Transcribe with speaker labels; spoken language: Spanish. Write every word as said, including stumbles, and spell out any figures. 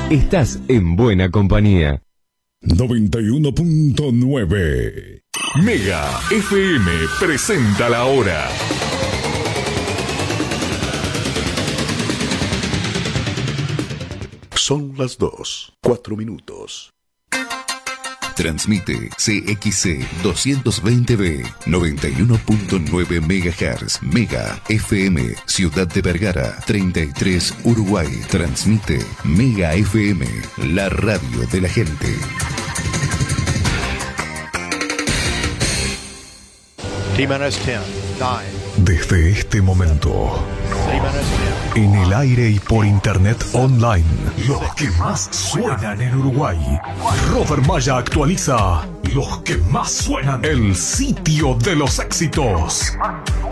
Speaker 1: estás en buena compañía.
Speaker 2: noventa y uno punto nueve
Speaker 3: Mega F M presenta la hora.
Speaker 4: Son las dos, cuatro minutos.
Speaker 5: Transmite C X C doscientos veinte B, noventa y uno punto nueve megahertz, Mega F M, Ciudad de Vergara, treinta y tres, Uruguay. Transmite Mega F M, la radio de la gente.
Speaker 6: T-Minus diez, nueve.
Speaker 2: Desde este momento, en el aire y por internet online, los que más suenan en Uruguay. Robert Maya actualiza los que más suenan. El sitio de los éxitos.